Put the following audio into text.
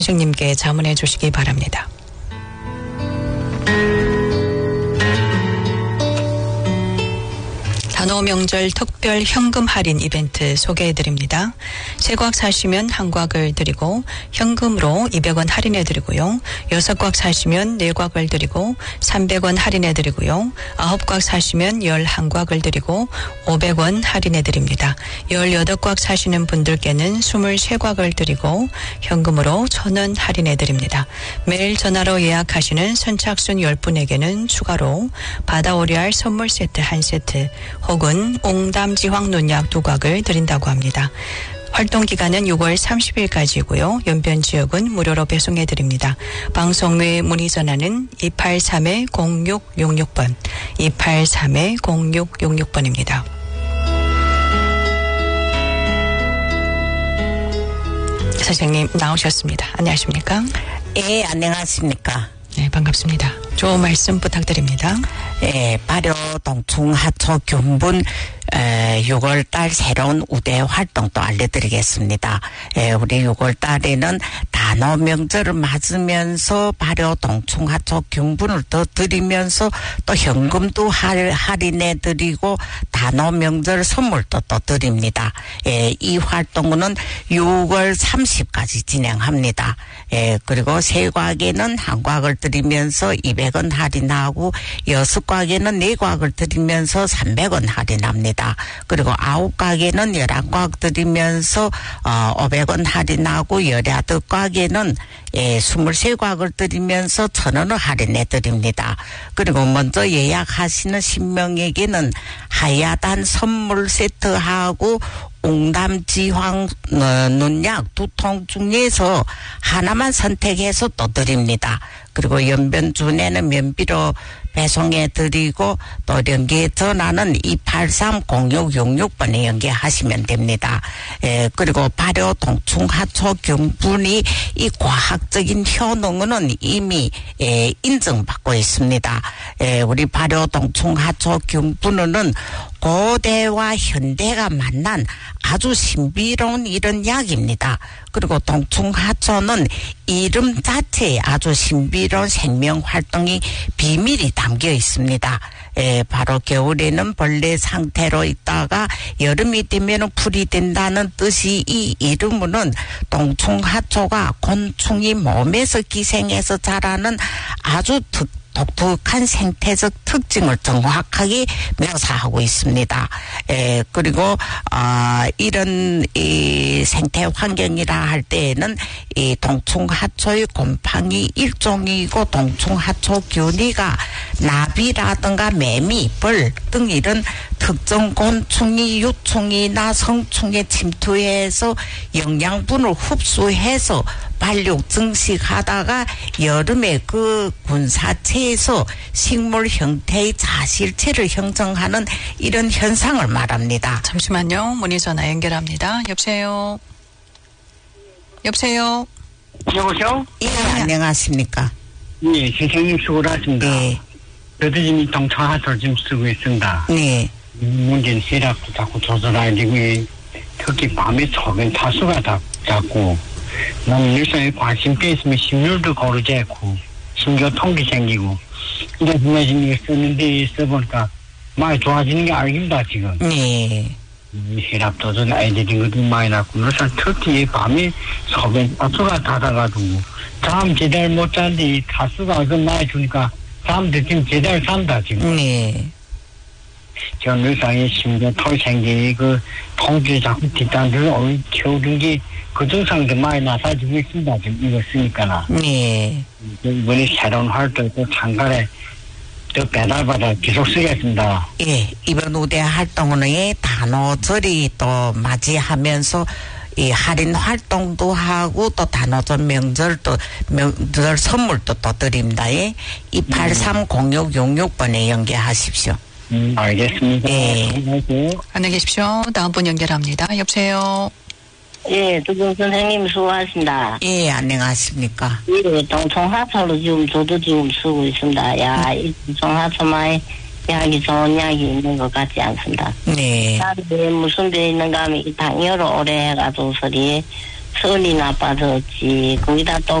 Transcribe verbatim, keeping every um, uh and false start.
선생님께 자문해 주시기 바랍니다. 단오 명절 특별 현금 할인 이벤트 소개해드립니다. 세 곽 사시면 한 곽을 드리고 현금으로 이백 원 할인해드리고요. 여섯 곽 사시면 네 곽을 드리고 삼백 원 할인해드리고요. 아홉 곽 사시면 열한 곽을 드리고 오백 원 할인해드립니다. 열여덟 곽 사시는 분들께는 이십삼 곽을 드리고 현금으로 천 원 할인해드립니다. 매일 전화로 예약하시는 선착순 십 분에게는 추가로 바다오리알 선물 세트 한 세트 혹은 옹담지황 논약 두 곽을 드린다고 합니다. 활동 기간은 유월 삼십일까지이고요. 연변 지역은 무료로 배송해드립니다. 방송 외 문의 전화는 이팔삼 공육육육 번, 이팔삼 공육육육 번입니다. 선생님 나오셨습니다. 안녕하십니까? 예, 안녕하십니까? 네, 반갑습니다. 좋은 말씀 부탁드립니다. 예, 발효 동충 하초 균분 유월 달 새로운 우대 활동도 알려드리겠습니다. 예, 우리 유월 달에는 단오 명절을 맞으면서 발효 동충 하초 균분을 더 드리면서 또 현금도 할, 할인해 드리고 단오 명절 선물도 또 드립니다. 예, 이 활동은 유월 삼십까지 진행합니다. 예, 그리고 세 곽에는 한 곽을 드리면서 이백 원 할인하고 여섯 곽에는 네 곽을 드리면서 삼백 원 할인합니다. 그리고 아홉 곽에는 열한 곽 드리면서 어, 오백 원 할인하고 열여덟 곽에는 예, 이십삼 곽을 드리면서 천 원을 할인해 드립니다. 그리고 먼저 예약하시는 십 명에게는 하야단 선물 세트하고 옹담지황 논약 두 통 중에서 하나만 선택해서 또 드립니다. 그리고 연변준에는 면비로 배송해 드리고 또 연계 전화는 이팔삼 공육육육 번에 연계하시면 됩니다. 에, 그리고 발효 동충 하초 균분이 이 과학적인 효능은 이미 에, 인정받고 있습니다. 에, 우리 발효 동충 하초 균분은 고대와 현대가 만난 아주 신비로운 이런 약입니다. 그리고 동충하초는 이름 자체에 아주 신비로운 생명 활동이 비밀이 담겨 있습니다. 에, 바로 겨울에는 벌레 상태로 있다가 여름이 되면 풀이 된다는 뜻이 이 이름은 동충하초가 곤충이 몸에서 기생해서 자라는 아주 특 독특한 생태적 특징을 정확하게 묘사하고 있습니다. 에, 그리고 아, 이런 이 생태 환경이라 할 때에는 이 동충하초의 곰팡이 일종이고 동충하초균이가 나비라든가 매미, 벌 등 이런 특정 곤충이 유충이나 성충에 침투해서 영양분을 흡수해서 발육 증식하다가 여름에 그 군사체에서 식물 형태의 자실체를 형성하는 이런 현상을 말합니다. 잠시만요. 문의 전화 연결합니다. 여보세요. 여보세요. 여보세요? 예, 안녕하십니까? 예, 선생님 수고하셨습니다. 네. 저도 지금 동창하초를 지금 쓰고 있습니다. 네. 문제는 세력도 자꾸 조절해야 되고, 특히 밤에 적은 타수가 자, 자꾸, 너무 일상에 관심 빼있으면 심혈도 거르지 않고, 신경통도 생기고, 근데 정말 지금 이거 쓰는데 써보니까 많이 좋아지는 게 알겠다, 지금. 네. 혈압 도전 아이들이 것도 많이 났고, 그래서 특히 밤에 적은 타수가 닫아가지고, 잠 제대로 못 자는데 타수가 그 많이 주니까, 잠도 지금 제대로 잔다, 지금. 네. 저 뇌상에 심장통 생기니 그 통증이 자꾸 뒷단들을 키우는 게 그 증상도 많이 나타지고 있습니다. 지금 이거 쓰니까나. 네. 이번에 새로운 활동 또 참가에 또 배달받아 계속 쓰겠습니다. 예, 이번 우대 활동은 단오절이 또 맞이하면서 이 할인 활동도 하고 또 단오절 명절도 명절 선물도 또 드립니다. 예. 이팔삼 공육육육 번에 연계하십시오. 음, 알겠습니다. 예. 안녕히 계십시오. 다음 분 연결합니다. 여보세요. 예, 두분 선생님 수고하십니다. 예, 안녕하십니까? 예, 동충하초로 지금 저도 지금 쓰고 있습니다. 야, 이 동충하초만 약이 좋은 약이 있는 것 같지 않습니다. 네. 다른데 무슨 데 있는가 하면 이 당뇨로 오래 해가지고 소리 서울이 나빠졌지. 거기다 또